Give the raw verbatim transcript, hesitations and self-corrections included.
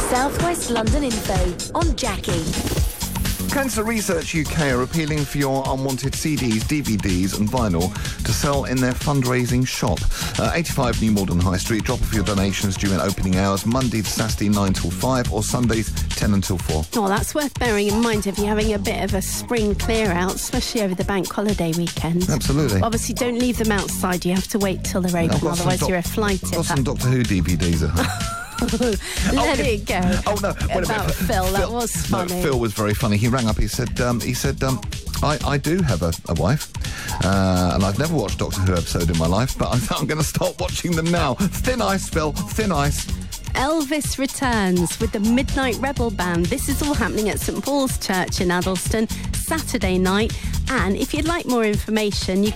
South West London Info on Jackie. Cancer Research U K are appealing for your unwanted C Ds, D V Ds and vinyl to sell in their fundraising shop. Uh, eighty-five New Malden High Street. Drop off your donations during opening hours, Monday to Saturday nine till five or Sundays ten until four. Oh, that's worth bearing in mind if you're having a bit of a spring clear out, especially over the bank holiday weekend. Absolutely. Obviously, don't leave them outside. You have to wait till they're open, otherwise doc- you're a flight I've got some Doctor Who D V Ds at home. Let oh, it go. Oh no! Wait About a minute. Phil, that Phil, was funny. No, Phil was very funny. He rang up. He said, um, "He said, um, I, I do have a, a wife, uh, and I've never watched Doctor Who episode in my life, but I'm, I'm going to start watching them now." Thin ice, Phil. Thin ice. Elvis returns with the Midnight Rebel Band. This is all happening at St Paul's Church in Addleston, Saturday night. And if you'd like more information, you